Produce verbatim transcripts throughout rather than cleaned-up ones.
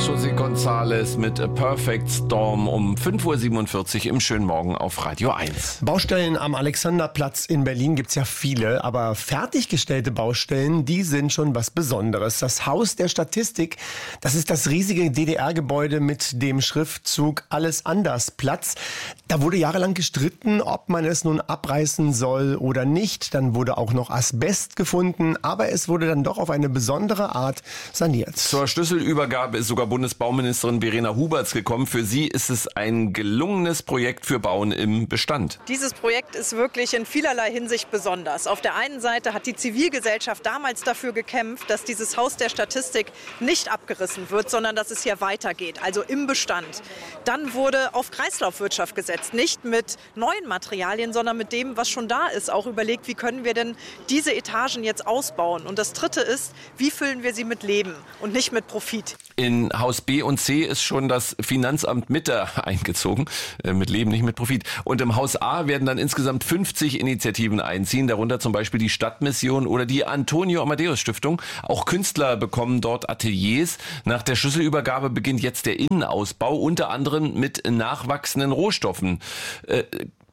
José González mit A Perfect Storm um fünf Uhr siebenundvierzig im schönen Morgen auf Radio eins. Baustellen am Alexanderplatz in Berlin gibt's ja viele, aber fertiggestellte Baustellen, die sind schon was Besonderes. Das Haus der Statistik, das ist das riesige D D R-Gebäude mit dem Schriftzug Alles anders Platz. Da wurde jahrelang gestritten, ob man es nun abreißen soll oder nicht. Dann wurde auch noch Asbest gefunden, aber es wurde dann doch auf eine besondere Art saniert. Zur Schlüsselübergabe ist sogar Bundesbauministerin Verena Huberts gekommen. Für sie ist es ein gelungenes Projekt für Bauen im Bestand. Dieses Projekt ist wirklich in vielerlei Hinsicht besonders. Auf der einen Seite hat die Zivilgesellschaft damals dafür gekämpft, dass dieses Haus der Statistik nicht abgerissen wird, sondern dass es hier weitergeht, also im Bestand. Dann wurde auf Kreislaufwirtschaft gesetzt, nicht mit neuen Materialien, sondern mit dem, was schon da ist. Auch überlegt, wie können wir denn diese Etagen jetzt ausbauen. Und das Dritte ist, wie füllen wir sie mit Leben und nicht mit Profit. In Haus B und C ist schon das Finanzamt Mitte eingezogen, äh, mit Leben, nicht mit Profit. Und im Haus A werden dann insgesamt fünfzig Initiativen einziehen, darunter zum Beispiel die Stadtmission oder die Antonio Amadeus Stiftung. Auch Künstler bekommen dort Ateliers. Nach der Schlüsselübergabe beginnt jetzt der Innenausbau, unter anderem mit nachwachsenden Rohstoffen. Äh,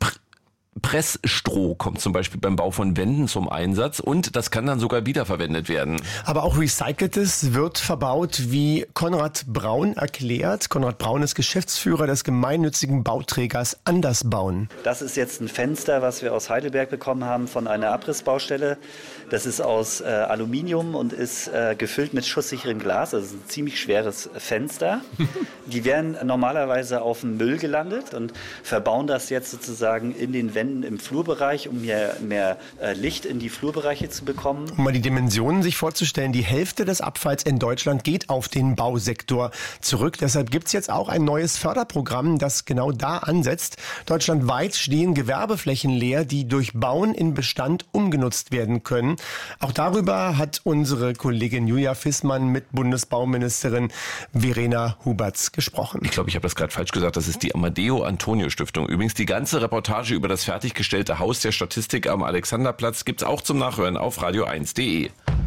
Pressstroh kommt zum Beispiel beim Bau von Wänden zum Einsatz und das kann dann sogar wiederverwendet werden. Aber auch Recyceltes wird verbaut, wie Konrad Braun erklärt. Konrad Braun ist Geschäftsführer des gemeinnützigen Bauträgers Andersbauen. Das ist jetzt ein Fenster, was wir aus Heidelberg bekommen haben von einer Abrissbaustelle. Das ist aus äh, Aluminium und ist äh, gefüllt mit schusssicherem Glas. Das ist ein ziemlich schweres Fenster. Die werden normalerweise auf dem Müll gelandet und verbauen das jetzt sozusagen in den Wänden im Flurbereich, um mehr, mehr äh, Licht in die Flurbereiche zu bekommen. Um mal die Dimensionen sich vorzustellen, die Hälfte des Abfalls in Deutschland geht auf den Bausektor zurück. Deshalb gibt's jetzt auch ein neues Förderprogramm, das genau da ansetzt. Deutschlandweit stehen Gewerbeflächen leer, die durch Bauen in Bestand umgenutzt werden können. Auch darüber hat unsere Kollegin Julia Fissmann mit Bundesbauministerin Verena Huberts gesprochen. Ich glaube, ich habe das gerade falsch gesagt. Das ist die Amadeo Antonio Stiftung. Übrigens, die ganze Reportage über das fertiggestellte Haus der Statistik am Alexanderplatz gibt's auch zum Nachhören auf radio eins punkt de.